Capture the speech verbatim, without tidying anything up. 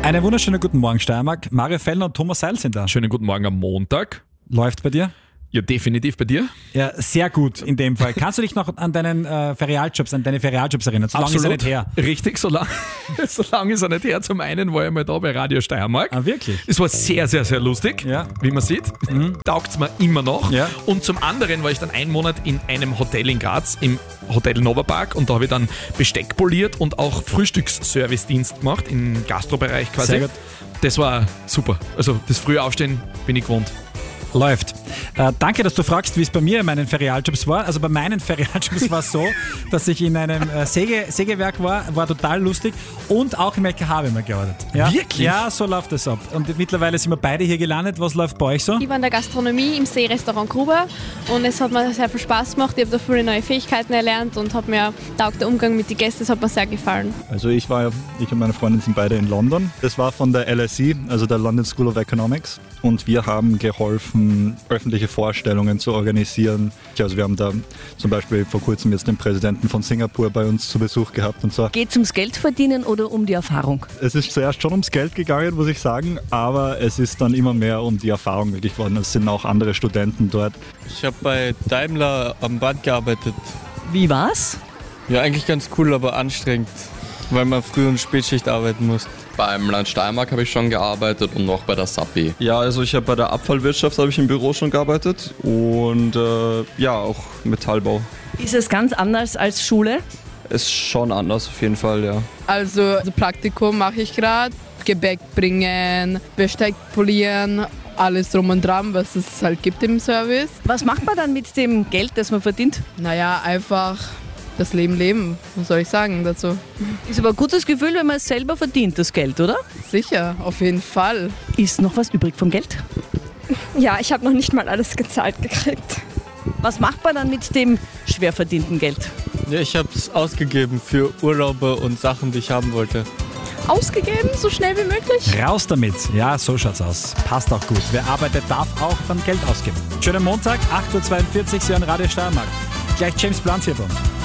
Einen wunderschönen guten Morgen, Steiermark. Mario Fellner und Thomas Seil sind da. Schönen guten Morgen am Montag. Läuft bei dir? Ja, definitiv bei dir. Ja, sehr gut in dem Fall. Kannst du dich noch an deinen äh, Ferialjobs, an deine Ferialjobs erinnern? So lange ist er nicht her. Richtig, so lange so lang ist er nicht her. Zum einen war ich mal da bei Radio Steiermark. Ah, wirklich? Es war sehr, sehr, sehr lustig, ja. Wie man sieht. Mhm. Taugt es mir immer noch. Ja. Und zum anderen war ich dann einen Monat in einem Hotel in Graz, im Hotel Novapark, und da habe ich dann Besteck poliert und auch Frühstücksservice-Dienst gemacht, im Gastrobereich quasi. Sehr gut. Das war super. Also das frühe Aufstehen bin ich gewohnt. Läuft. Äh, danke, dass du fragst, wie es bei mir in meinen Ferialjobs war. Also bei meinen Ferialjobs war es so, dass ich in einem äh, Säge, Sägewerk war, war total lustig, und auch im L K H habe ich mal gearbeitet. Ja? Wirklich? Ja, so läuft das ab. Und mittlerweile sind wir beide hier gelandet. Was läuft bei euch so? Ich war in der Gastronomie im Seerestaurant Gruber und es hat mir sehr viel Spaß gemacht. Ich habe da viele neue Fähigkeiten erlernt und hat mir taugt der Umgang mit den Gästen, das hat mir sehr gefallen. Also ich war, ich und meine Freundin sind beide in London. Das war von der L S E, also der London School of Economics, und wir haben geholfen, öffentliche Vorstellungen zu organisieren. Also wir haben da zum Beispiel vor kurzem jetzt den Präsidenten von Singapur bei uns zu Besuch gehabt und so. Geht es ums Geld verdienen oder um die Erfahrung? Es ist zuerst schon ums Geld gegangen, muss ich sagen, aber es ist dann immer mehr um die Erfahrung wirklich geworden. Es sind auch andere Studenten dort. Ich habe bei Daimler am Band gearbeitet. Wie war's? Ja, eigentlich ganz cool, aber anstrengend, weil man Früh- und Spätschicht arbeiten muss. Beim Land Steiermark habe ich schon gearbeitet und noch bei der Sappi. Ja, also ich habe bei der Abfallwirtschaft habe ich im Büro schon gearbeitet und äh, ja, auch Metallbau. Ist es ganz anders als Schule? Ist schon anders auf jeden Fall, ja. Also, also Praktikum mache ich gerade, Gebäck bringen, Besteck polieren, alles drum und dran, was es halt gibt im Service. Was macht man dann mit dem Geld, das man verdient? Naja, einfach das Leben leben, was soll ich sagen dazu? Ist aber ein gutes Gefühl, wenn man es selber verdient, das Geld, oder? Sicher, auf jeden Fall. Ist noch was übrig vom Geld? Ja, ich habe noch nicht mal alles gezahlt gekriegt. Was macht man dann mit dem schwer verdienten Geld? Ja, ich habe es ausgegeben für Urlaube und Sachen, die ich haben wollte. Ausgegeben, so schnell wie möglich? Raus damit. Ja, so schaut's aus. Passt auch gut. Wer arbeitet, darf auch dann Geld ausgeben. Schönen Montag, acht Uhr zweiundvierzig, Sie hören Radio Steiermark. Gleich James Blunt hier bei uns.